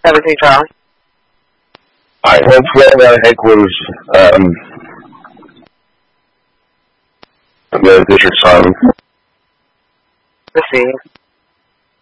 Everything, Charlie. I hopefully heckler's the district son. Let's see.